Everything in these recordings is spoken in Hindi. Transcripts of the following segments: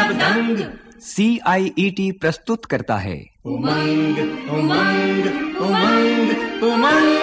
सब दंग। CIET प्रस्तुत करता है उमंग उमंग उमंग उमंग।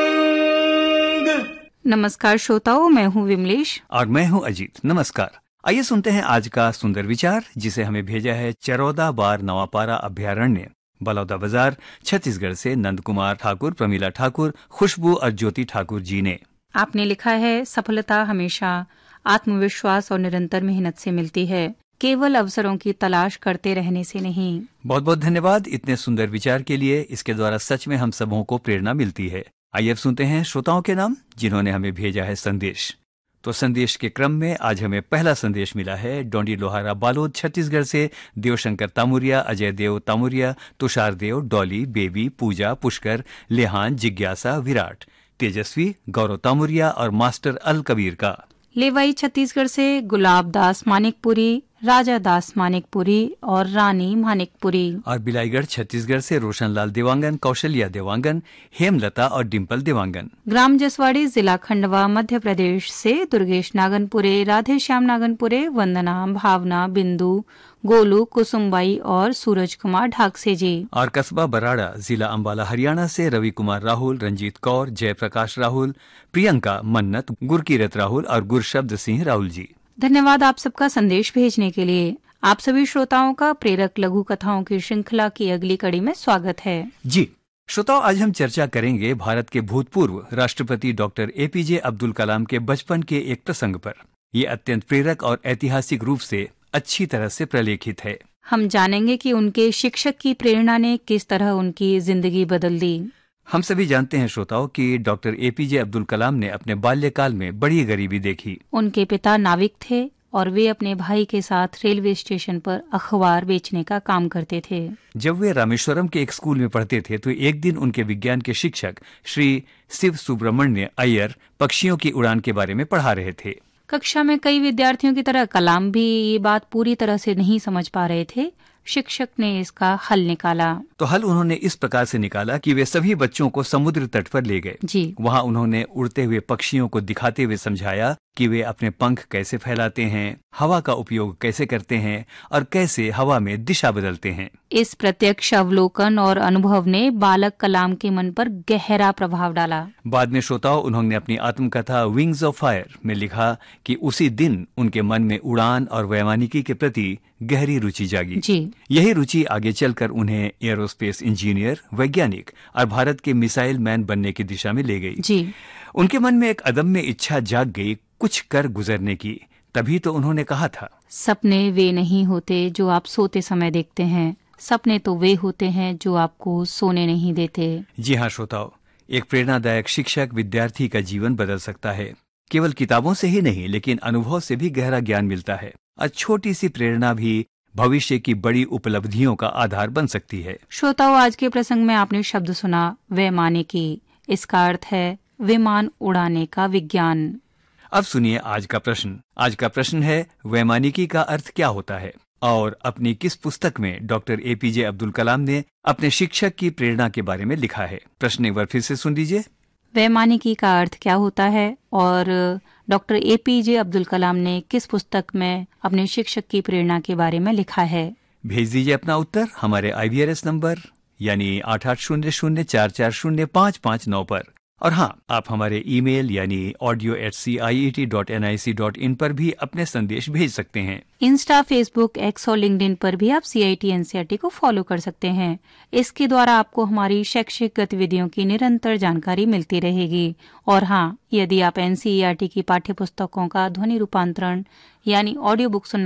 नमस्कार श्रोताओं, मैं हूँ विमलेश और मैं हूँ अजीत। नमस्कार। आइए सुनते हैं आज का सुंदर विचार, जिसे हमें भेजा है चरौदा बार नवापारा अभ्यारण्य, बलौदा बाजार, छत्तीसगढ़ से नंद कुमार ठाकुर, प्रमीला ठाकुर, खुशबू और ज्योति ठाकुर जी ने। आपने लिखा है, सफलता हमेशा आत्मविश्वास और निरंतर मेहनत से मिलती है, केवल अवसरों की तलाश करते रहने से नहीं। बहुत बहुत धन्यवाद इतने सुंदर विचार के लिए। इसके द्वारा सच में हम सबों को प्रेरणा मिलती है। आइए अब सुनते हैं श्रोताओं के नाम जिन्होंने हमें भेजा है संदेश। तो संदेश के क्रम में आज हमें पहला संदेश मिला है डोंडी लोहारा बालोद, छत्तीसगढ़ से देवशंकर तामुरिया, अजय देव तामुरिया, तुषार देव, डॉली, बेबी, पूजा, पुष्कर, लेहान, जिज्ञासा, विराट, तेजस्वी, गौरव तामुरिया और मास्टर अल कबीर का। लेवाई छत्तीसगढ़ से गुलाब दास मानिकपुरी, राजा दास मानिकपुरी और रानी मानिकपुरी। और बिलाईगढ़ छत्तीसगढ़ से रोशनलाल देवांगन, कौशल्या देवांगन, हेमलता और डिम्पल देवांगन। ग्राम जसवाड़ी, जिला खंडवा, मध्य प्रदेश से दुर्गेश नागनपुरे, राधे श्याम नागनपुरे, वंदना, भावना, बिंदु, गोलू, कुसुमबाई और सूरज कुमार ढाकसे जी। और कस्बा बराड़ा, जिला अंबाला, हरियाणा से रवि कुमार राहुल, रंजीत कौर, जयप्रकाश राहुल, प्रियंका, मन्नत, गुरकीरत राहुल और गुरशब्द सिंह राहुल जी। धन्यवाद आप सबका संदेश भेजने के लिए। आप सभी श्रोताओं का प्रेरक लघु कथाओं की श्रृंखला की अगली कड़ी में स्वागत है। जी श्रोताओं, आज हम चर्चा करेंगे भारत के भूतपूर्व राष्ट्रपति डॉक्टर APJ अब्दुल कलाम के बचपन के एक प्रसंग पर। ये अत्यंत प्रेरक और ऐतिहासिक रूप से अच्छी तरह से प्रलेखित है। हम जानेंगे कि उनके शिक्षक की प्रेरणा ने किस तरह उनकी जिंदगी बदल दी। हम सभी जानते हैं श्रोताओं कि डॉक्टर APJ अब्दुल कलाम ने अपने बाल्यकाल में बड़ी गरीबी देखी। उनके पिता नाविक थे और वे अपने भाई के साथ रेलवे स्टेशन पर अखबार बेचने का काम करते थे। जब वे रामेश्वरम के एक स्कूल में पढ़ते थे तो एक दिन उनके विज्ञान के शिक्षक श्री शिव सुब्रमण्य अय्यर पक्षियों की उड़ान के बारे में पढ़ा रहे थे। कक्षा में कई विद्यार्थियों की तरह कलाम भी ये बात पूरी तरह से नहीं समझ पा रहे थे। शिक्षक ने इसका हल निकाला। तो हल उन्होंने इस प्रकार से निकाला कि वे सभी बच्चों को समुद्र तट पर ले गए। जी। वहाँ उन्होंने उड़ते हुए पक्षियों को दिखाते हुए समझाया कि वे अपने पंख कैसे फैलाते हैं, हवा का उपयोग कैसे करते हैं और कैसे हवा में दिशा बदलते हैं। इस प्रत्यक्ष अवलोकन और अनुभव ने बालक कलाम के मन पर गहरा प्रभाव डाला। बाद में श्रोताओं, उन्होंने अपनी आत्मकथा विंग्स ऑफ फायर में लिखा कि उसी दिन उनके मन में उड़ान और वैमानिकी के प्रति गहरी रुचि जागी। जी। यही रुचि आगे चलकर उन्हें एरोस्पेस इंजीनियर, वैज्ञानिक और भारत के मिसाइल मैन बनने की दिशा में ले गई। जी। उनके मन में एक अदम्य इच्छा जाग गई कुछ कर गुजरने की। तभी तो उन्होंने कहा था, सपने वे नहीं होते जो आप सोते समय देखते हैं, सपने तो वे होते हैं जो आपको सोने नहीं देते। जी हाँ श्रोताओं, एक प्रेरणादायक शिक्षक विद्यार्थी का जीवन बदल सकता है। केवल किताबों से ही नहीं, लेकिन अनुभव से भी गहरा ज्ञान मिलता है और छोटी सी प्रेरणा भी भविष्य की बड़ी उपलब्धियों का आधार बन सकती है। श्रोताओं, आज के प्रसंग में आपने शब्द सुना वैमानिकी। इसका अर्थ है विमान उड़ाने का विज्ञान। अब सुनिए आज का प्रश्न। आज का प्रश्न है, वैमानिकी का अर्थ क्या होता है और अपनी किस पुस्तक में डॉक्टर APJ अब्दुल कलाम ने अपने शिक्षक की प्रेरणा के बारे में लिखा है। प्रश्न एक बार फिर से सुन लीजिए। वैमानिकी का अर्थ क्या होता है और डॉक्टर APJ अब्दुल कलाम ने किस पुस्तक में अपने शिक्षक की प्रेरणा के बारे में लिखा है। भेज दीजिए अपना उत्तर हमारे IVRS नंबर यानी 8800440559 पर। और हाँ, आप हमारे ईमेल यानी audio@ciet.nic.in पर भी अपने संदेश भेज सकते हैं। इंस्टा, फेसबुक, एक्स और लिंक्डइन पर भी आप CIT NCERT को फॉलो कर सकते हैं। इसके द्वारा आपको हमारी शैक्षिक गतिविधियों की निरंतर जानकारी मिलती रहेगी। और हाँ, यदि आप NCERT की पाठ्य पुस्तकों का ध्वनि रूपांतरण यानी ऑडियो बुक सुनना